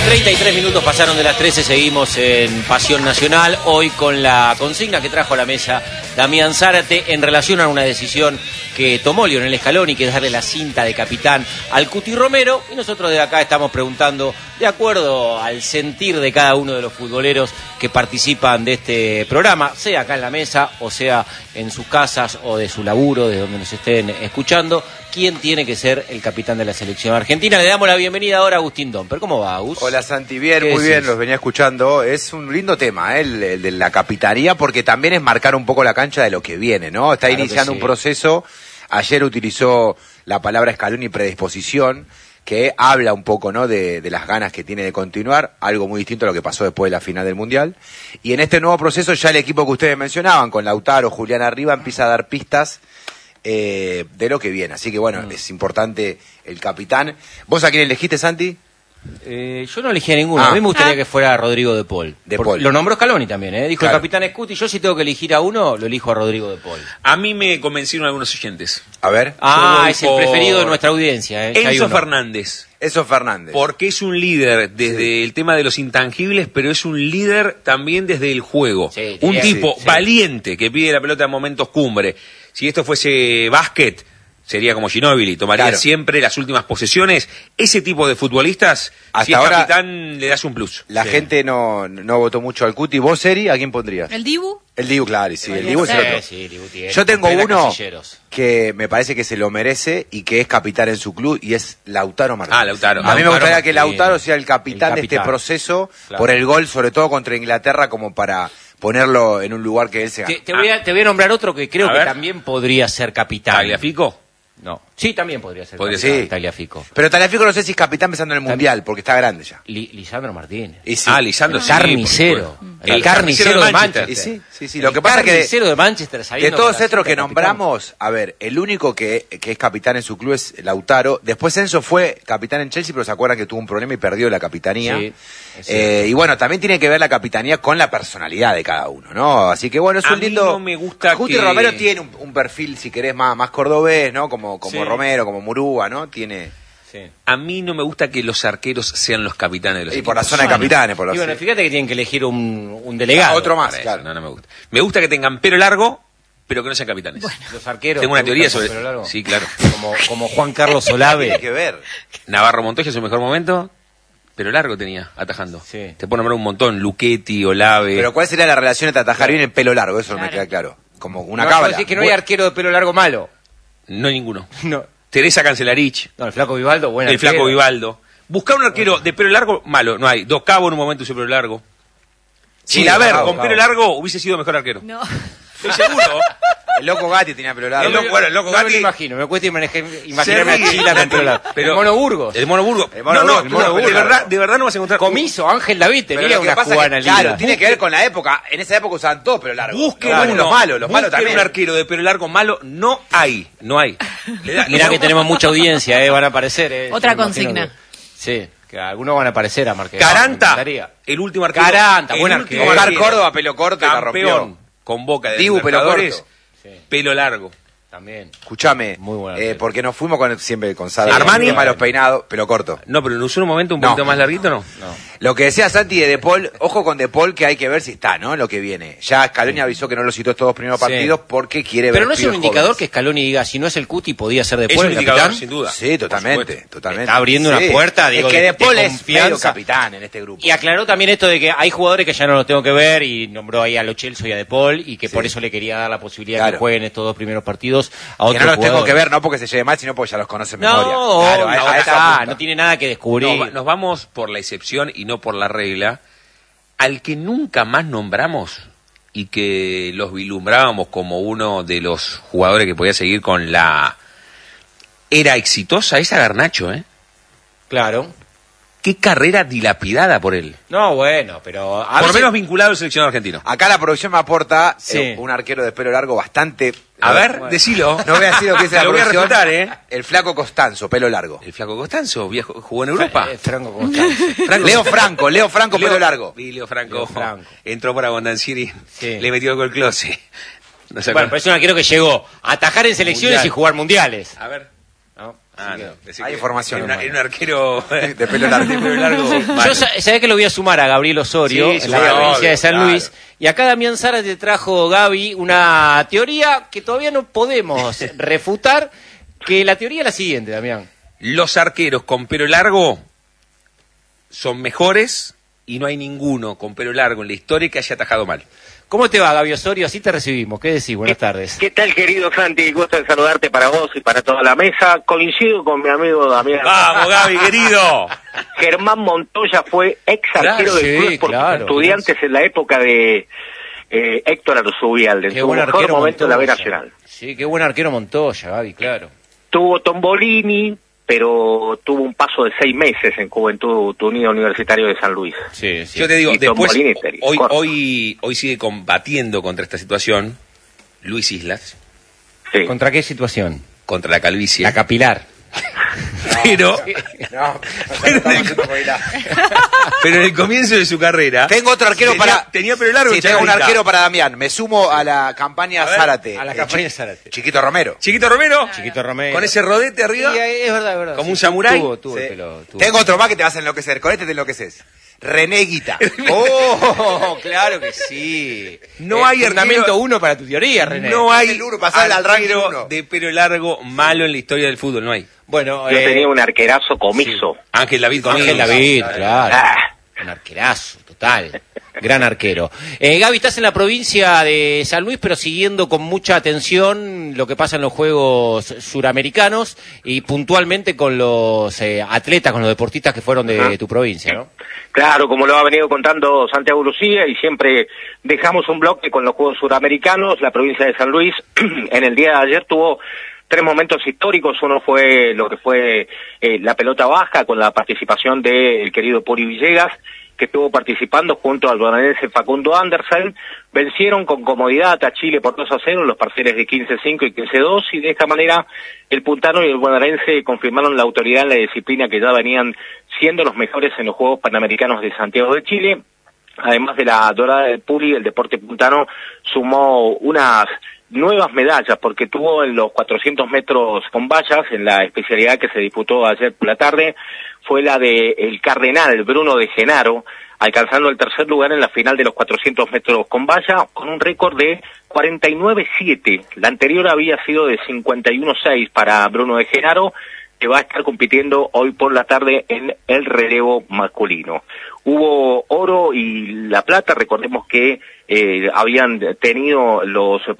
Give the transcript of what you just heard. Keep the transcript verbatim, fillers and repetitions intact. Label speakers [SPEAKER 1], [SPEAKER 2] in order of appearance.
[SPEAKER 1] treinta y tres minutos pasaron de las trece, seguimos en Pasión Nacional, hoy con la consigna que trajo a la mesa Damián Zárate en relación a una decisión que tomó Lionel Scaloni, que es darle la cinta de capitán al Cuti Romero, y nosotros de acá estamos preguntando, de acuerdo al sentir de cada uno de los futboleros que participan de este programa, sea acá en la mesa, o sea en sus casas, o de su laburo, de donde nos estén escuchando, quién tiene que ser el capitán de la selección argentina. Le damos la bienvenida ahora a Agustín Domper. ¿Cómo va, Agus?
[SPEAKER 2] Hola, Santi, bien, muy decís? bien, los venía escuchando. Es un lindo tema, ¿eh? el, el de la capitanía, porque también es marcar un poco la cancha de lo que viene, ¿no? Está claro iniciando sí. un proceso. Ayer utilizó la palabra Scaloni predisposición, que habla un poco, ¿no?, de, de las ganas que tiene de continuar, algo muy distinto a lo que pasó después de la final del Mundial. Y en este nuevo proceso ya el equipo que ustedes mencionaban, con Lautaro, Julián arriba, empieza a dar pistas eh, de lo que viene. Así que bueno, mm. es importante el capitán. ¿Vos a quién elegiste, Santi?
[SPEAKER 1] Eh, yo no elegí a ninguno. Ah. A mí me gustaría ah. que fuera Rodrigo de Paul. De Paul. Lo nombró Scaloni también, ¿eh? Dijo claro. el capitán Scuti. Yo si tengo que elegir a uno, lo elijo a Rodrigo de Paul.
[SPEAKER 3] A mí me convencieron algunos oyentes.
[SPEAKER 2] A ver.
[SPEAKER 1] Ah, es el preferido de nuestra audiencia. ¿eh?
[SPEAKER 3] Enzo Fernández.
[SPEAKER 2] Enzo Fernández.
[SPEAKER 3] Porque es un líder desde sí. el tema de los intangibles, pero es un líder también desde el juego. Sí, un tipo sí, sí. valiente que pide la pelota en momentos cumbre. Si esto fuese básquet, sería como Ginóbili, tomaría claro. siempre las últimas posesiones. Ese tipo de futbolistas, hasta si es ahora, capitán, le das un plus.
[SPEAKER 2] La sí. gente no, no votó mucho al Cuti. ¿Vos, Eri, a quién pondrías?
[SPEAKER 4] ¿El Dibu?
[SPEAKER 2] El Dibu, claro, sí, el Dibu es el otro.
[SPEAKER 1] Sí, Dibu tiene,
[SPEAKER 2] Yo tengo uno que me parece que se lo merece y que es capitán en su club, y es Lautaro Martínez.
[SPEAKER 3] Ah, Lautaro.
[SPEAKER 2] A mí
[SPEAKER 3] Lautaro
[SPEAKER 2] me gustaría
[SPEAKER 3] Martínez.
[SPEAKER 2] que Lautaro sea el capitán,
[SPEAKER 1] el capitán.
[SPEAKER 2] de este proceso,
[SPEAKER 1] claro.
[SPEAKER 2] por el gol, sobre todo contra Inglaterra, como para ponerlo en un lugar que él se gane.
[SPEAKER 1] Te, te, voy, a, te voy a nombrar otro que creo
[SPEAKER 3] a
[SPEAKER 1] que
[SPEAKER 3] ver.
[SPEAKER 1] también podría ser capitán.
[SPEAKER 3] ¿Tagliafico?
[SPEAKER 1] No. Sí, también podría ser
[SPEAKER 3] podría
[SPEAKER 1] capitán,
[SPEAKER 2] ser.
[SPEAKER 1] Tagliafico.
[SPEAKER 2] Pero Tagliafico no sé si es capitán pensando en el Mundial, porque está grande ya.
[SPEAKER 1] Li, Lisandro Martínez.
[SPEAKER 2] Y sí.
[SPEAKER 3] Ah, Lisandro,
[SPEAKER 1] el
[SPEAKER 3] sí,
[SPEAKER 1] carnicero.
[SPEAKER 3] El,
[SPEAKER 1] el carnicero de Manchester.
[SPEAKER 2] Y sí, sí, sí.
[SPEAKER 1] El
[SPEAKER 2] Lo que pasa es que
[SPEAKER 1] carnicero de Manchester,
[SPEAKER 2] de todos estos que nombramos, a ver, el único que, que es capitán en su club es Lautaro. Después Enzo fue capitán en Chelsea, pero se acuerdan que tuvo un problema y perdió la capitanía. Sí, eh, y bueno, también tiene que ver la capitanía con la personalidad de cada uno, ¿no? Así que bueno, es
[SPEAKER 3] a
[SPEAKER 2] un lindo...
[SPEAKER 3] mí no me gusta
[SPEAKER 2] Cuti
[SPEAKER 3] que...
[SPEAKER 2] Romero tiene un, un perfil, si querés, más, más cordobés, ¿no? Como, como
[SPEAKER 3] sí.
[SPEAKER 2] Romero, como Murúa, ¿no? Tiene...
[SPEAKER 3] Sí. A mí no me gusta que los arqueros sean los capitanes de los
[SPEAKER 2] y
[SPEAKER 3] equipos.
[SPEAKER 2] por la zona de capitanes, por
[SPEAKER 1] Y bueno, fíjate que tienen que elegir un, un delegado.
[SPEAKER 2] Ah, otro más,
[SPEAKER 3] eso,
[SPEAKER 2] claro.
[SPEAKER 3] No, no me gusta. Me gusta que tengan pelo largo, pero que no sean capitanes.
[SPEAKER 1] Bueno, los arqueros.
[SPEAKER 3] Tengo una teoría sobre
[SPEAKER 1] pelo largo.
[SPEAKER 3] Sí, claro.
[SPEAKER 1] Como, como Juan Carlos Olave.
[SPEAKER 2] Tiene que ver.
[SPEAKER 3] Navarro Montoya en su mejor momento, pero largo tenía, atajando.
[SPEAKER 1] Sí.
[SPEAKER 3] Te puedo nombrar un montón, Luchetti, Olave.
[SPEAKER 2] Pero ¿cuál sería la relación entre atajar
[SPEAKER 1] claro.
[SPEAKER 2] bien el pelo largo? Eso
[SPEAKER 4] claro.
[SPEAKER 2] no me queda claro. Como una
[SPEAKER 1] no,
[SPEAKER 2] cábala.
[SPEAKER 1] Es que no hay arquero de pelo largo malo.
[SPEAKER 3] No hay ninguno.
[SPEAKER 1] No.
[SPEAKER 3] Teresa Cancelarich.
[SPEAKER 1] No, el Flaco Vivaldo, bueno.
[SPEAKER 3] El Flaco Vivaldo. Buscar un arquero bueno. de pelo largo, malo, no hay. Dos Cabo en un momento usó pelo largo.
[SPEAKER 1] Sí,
[SPEAKER 3] Chilaver,
[SPEAKER 1] Cabo,
[SPEAKER 3] con
[SPEAKER 1] Cabo.
[SPEAKER 3] pelo largo, hubiese sido mejor arquero.
[SPEAKER 4] No.
[SPEAKER 3] Estoy seguro.
[SPEAKER 2] El Loco Gatti tenía pelo largo.
[SPEAKER 3] El loco, bueno, el Loco
[SPEAKER 1] no
[SPEAKER 3] Gatti...
[SPEAKER 1] me lo imagino, me cuesta imaginarme a
[SPEAKER 3] ríe,
[SPEAKER 1] Chila con pelo largo.
[SPEAKER 3] pero-
[SPEAKER 1] El Mono Burgos.
[SPEAKER 3] El Mono Burgos.
[SPEAKER 2] El Mono
[SPEAKER 3] no, no,
[SPEAKER 2] Burgos, el Mono
[SPEAKER 3] no,
[SPEAKER 2] Burgos.
[SPEAKER 3] de verdad, de verdad no vas a encontrar...
[SPEAKER 1] Comiso, Ángel David
[SPEAKER 2] Pero
[SPEAKER 1] tenía
[SPEAKER 2] lo que
[SPEAKER 1] una
[SPEAKER 2] pasa
[SPEAKER 1] cubana
[SPEAKER 2] es que, claro,
[SPEAKER 1] linda.
[SPEAKER 2] tiene que ver con la época. En esa época usaban todo pelo largo.
[SPEAKER 3] Busquen
[SPEAKER 2] Claro,
[SPEAKER 3] uno.
[SPEAKER 2] los malos, los malos
[SPEAKER 3] Busquen
[SPEAKER 2] también.
[SPEAKER 3] un arquero de pelo largo malo, no hay, no hay. Le da-
[SPEAKER 1] Mirá
[SPEAKER 3] le
[SPEAKER 1] que
[SPEAKER 3] da-
[SPEAKER 1] tenemos mucha audiencia, eh, van a aparecer. Eh.
[SPEAKER 4] Otra
[SPEAKER 1] Yo me imagino
[SPEAKER 4] consigna.
[SPEAKER 1] que- sí, que algunos van a aparecer a Marqués.
[SPEAKER 3] Caranta, el último arquero.
[SPEAKER 1] Caranta,
[SPEAKER 3] el
[SPEAKER 1] buen
[SPEAKER 3] último
[SPEAKER 1] arquero.
[SPEAKER 2] Oscar
[SPEAKER 3] arquero.
[SPEAKER 2] Córdoba, pelo corto, y la rompió.
[SPEAKER 3] Campeón con Boca de
[SPEAKER 2] Dibu, pelo
[SPEAKER 3] Libertadores,
[SPEAKER 2] corto.
[SPEAKER 1] Sí,
[SPEAKER 3] pelo largo.
[SPEAKER 1] también.
[SPEAKER 2] Escuchame,
[SPEAKER 1] Muy buen
[SPEAKER 2] eh,
[SPEAKER 1] arquero.
[SPEAKER 2] porque nos fuimos con siempre con Sara.
[SPEAKER 3] Sí, Armani.
[SPEAKER 2] El tema de los peinados, pelo corto.
[SPEAKER 3] No, pero en un momento un
[SPEAKER 2] No.
[SPEAKER 3] poquito más larguito, ¿no?
[SPEAKER 1] No.
[SPEAKER 2] Lo que decía Santi de De Paul, ojo con De Paul, que hay que ver si está, ¿no? Lo que viene. Ya Scaloni avisó que no lo citó estos dos primeros
[SPEAKER 1] Sí.
[SPEAKER 2] partidos porque quiere ver.
[SPEAKER 1] Pero no es un
[SPEAKER 2] pibes
[SPEAKER 1] indicador
[SPEAKER 2] jóvenes.
[SPEAKER 1] que Scaloni diga, si no es el Cuti, podía ser De
[SPEAKER 3] Es
[SPEAKER 1] Paul
[SPEAKER 3] un
[SPEAKER 1] el
[SPEAKER 3] indicador,
[SPEAKER 1] capitán.
[SPEAKER 3] sin duda.
[SPEAKER 2] Sí, totalmente,
[SPEAKER 3] supuesto.
[SPEAKER 2] totalmente.
[SPEAKER 1] Está abriendo
[SPEAKER 2] Sí.
[SPEAKER 1] una puerta, digo,
[SPEAKER 2] es que
[SPEAKER 1] de-
[SPEAKER 2] De Paul
[SPEAKER 1] de
[SPEAKER 2] es medio
[SPEAKER 1] confianza.
[SPEAKER 2] capitán en este grupo.
[SPEAKER 1] Y aclaró también esto de que hay jugadores que ya no los tengo que ver y nombró ahí a Lo Celso y a De Paul y que
[SPEAKER 2] Sí.
[SPEAKER 1] por eso le quería dar la posibilidad
[SPEAKER 2] Claro.
[SPEAKER 1] que jueguen estos dos primeros partidos a
[SPEAKER 2] Que
[SPEAKER 1] otros
[SPEAKER 2] no los tengo
[SPEAKER 1] jugadores.
[SPEAKER 2] que ver, no porque se lleve mal, sino porque ya los conoce en
[SPEAKER 1] No,
[SPEAKER 2] memoria.
[SPEAKER 1] no,
[SPEAKER 2] Claro, a- a esa
[SPEAKER 1] está,
[SPEAKER 2] punta.
[SPEAKER 1] no tiene nada que descubrir.
[SPEAKER 3] No, nos vamos por la excepción y no por la regla. Al que nunca más nombramos y que los vislumbrábamos como uno de los jugadores que podía seguir con la era exitosa, es a Garnacho, ¿eh?
[SPEAKER 1] Claro.
[SPEAKER 3] Qué carrera dilapidada por él.
[SPEAKER 1] No, bueno, pero... a
[SPEAKER 3] Por lo
[SPEAKER 1] veces-
[SPEAKER 3] menos vinculado al seleccionado argentino.
[SPEAKER 2] Acá la producción me aporta
[SPEAKER 1] Sí.
[SPEAKER 2] eh, un arquero de pelo largo bastante...
[SPEAKER 3] A ver,
[SPEAKER 1] bueno.
[SPEAKER 3] decilo.
[SPEAKER 2] No voy a decir lo que dice
[SPEAKER 3] Te
[SPEAKER 2] la
[SPEAKER 3] lo voy a
[SPEAKER 2] producción.
[SPEAKER 3] refutar, ¿eh?
[SPEAKER 2] El flaco Costanzo, pelo largo.
[SPEAKER 3] El flaco Costanzo, viejo, jugó en Europa.
[SPEAKER 1] Eh, Franco, ¿cómo estás?
[SPEAKER 3] Franco-
[SPEAKER 2] Leo Franco, Leo Franco,
[SPEAKER 3] Leo-
[SPEAKER 2] pelo largo.
[SPEAKER 3] Sí, Leo Franco.
[SPEAKER 1] Leo Franco.
[SPEAKER 3] Entró para Bondancieri,
[SPEAKER 1] Sí.
[SPEAKER 3] le metió el close. No sé
[SPEAKER 1] Bueno,
[SPEAKER 3] cuál-
[SPEAKER 1] pero es un arquero que llegó a atajar en selecciones
[SPEAKER 3] Mundial.
[SPEAKER 1] y jugar mundiales.
[SPEAKER 3] A ver.
[SPEAKER 1] ¿No?
[SPEAKER 3] Ah, no.
[SPEAKER 2] Hay información.
[SPEAKER 3] Era un arquero
[SPEAKER 2] de pelo largo. De pelo largo.
[SPEAKER 1] Sí. Yo sabía que lo voy a sumar a Gabriel Osorio, sí, en la provincia de San claro. Luis. Y acá Damián Zárate te trajo, Gaby, una teoría que todavía no podemos refutar, que la teoría es la siguiente, Damián.
[SPEAKER 3] Los arqueros con pelo largo son mejores y no hay ninguno con pelo largo en la historia que haya atajado mal.
[SPEAKER 1] ¿Cómo te va, Gaby Osorio? Así te recibimos. ¿Qué decís? Buenas tardes.
[SPEAKER 4] ¿Qué tal, querido Santi? Gusto de saludarte para vos y para toda la mesa. Coincido con mi amigo Damián.
[SPEAKER 3] ¡Vamos, Gaby, querido!
[SPEAKER 4] Germán Montoya fue ex arquero claro, del club sí, por claro, Estudiantes claro. en la época de eh, Héctor Arzubialde. En su mejor momento en la B Nacional.
[SPEAKER 1] Sí, qué buen arquero Montoya, Gaby, claro.
[SPEAKER 4] Tuvo Tombolini, pero tuvo un paso de seis meses en Juventud Unida Universitario de San Luis.
[SPEAKER 3] Sí, sí. Yo te digo, y después, hoy, hoy, hoy sigue combatiendo contra esta situación Luis Islas.
[SPEAKER 1] Sí. ¿Contra qué situación?
[SPEAKER 3] Contra la calvicie.
[SPEAKER 1] La capilar.
[SPEAKER 3] Pero,
[SPEAKER 2] no, no,
[SPEAKER 3] pero, en el, pero en el comienzo de su carrera
[SPEAKER 2] tengo otro arquero
[SPEAKER 3] tenía,
[SPEAKER 2] para
[SPEAKER 3] tenía pelo largo.
[SPEAKER 2] Sí, tengo un arquero para Damián. Me sumo a la campaña
[SPEAKER 1] a ver,
[SPEAKER 2] Zárate.
[SPEAKER 1] A la
[SPEAKER 2] eh,
[SPEAKER 1] campaña Zárate.
[SPEAKER 2] Chiquito Romero.
[SPEAKER 3] Chiquito Romero.
[SPEAKER 1] Claro. Chiquito Romero.
[SPEAKER 3] Con ese rodete arriba.
[SPEAKER 1] Sí, es verdad, es verdad.
[SPEAKER 3] Como
[SPEAKER 1] sí,
[SPEAKER 3] un samurái.
[SPEAKER 1] Tuvo, tuvo
[SPEAKER 2] sí.
[SPEAKER 1] el pelo, tuvo.
[SPEAKER 2] Tengo otro más que te vas a enloquecer. Con este te enloqueces. René Guita.
[SPEAKER 1] Oh, claro que sí.
[SPEAKER 3] No
[SPEAKER 1] eh,
[SPEAKER 3] hay
[SPEAKER 1] fundamento
[SPEAKER 3] arquero,
[SPEAKER 1] uno para tu teoría, René.
[SPEAKER 3] No hay
[SPEAKER 2] el uno, pasar al ranking uno.
[SPEAKER 3] De pelo largo malo en la historia del fútbol, no hay.
[SPEAKER 1] Bueno,
[SPEAKER 4] yo
[SPEAKER 1] eh,
[SPEAKER 4] tenía un arquerazo Comiso.
[SPEAKER 3] Sí. Ángel David Comiso.
[SPEAKER 1] Ángel David, claro.
[SPEAKER 4] Ah.
[SPEAKER 1] Un arquerazo, total. Gran arquero. Eh, Gaby, estás en la provincia de San Luis, pero siguiendo con mucha atención lo que pasa en los Juegos Suramericanos y puntualmente con los eh, atletas, con los deportistas que fueron de, de tu provincia, ¿no?
[SPEAKER 4] Claro, como lo ha venido contando Santiago Lucía, y siempre dejamos un bloque con los Juegos Suramericanos. La provincia de San Luis en el día de ayer tuvo tres momentos históricos. Uno fue lo que fue eh, la pelota baja, con la participación del querido Puri Villegas, que estuvo participando junto al bonaerense Facundo Andersen. Vencieron con comodidad a Chile por dos a cero, los parciales de quince a cinco y quince a dos, y de esta manera el puntano y el bonaerense confirmaron la autoridad en la disciplina, que ya venían siendo los mejores en los Juegos Panamericanos de Santiago de Chile. Además de la dorada del Puri, el deporte puntano sumó unas nuevas medallas, porque tuvo en los cuatrocientos metros con vallas, en la especialidad que se disputó ayer por la tarde, fue la de el cardenal Bruno de Genaro, alcanzando el tercer lugar en la final de los cuatrocientos metros con valla, con un récord de cuarenta y nueve siete. La anterior había sido de cincuenta y uno seis para Bruno de Genaro, que va a estar compitiendo hoy por la tarde en el relevo masculino. Hubo oro y la plata. Recordemos que eh, habían tenido los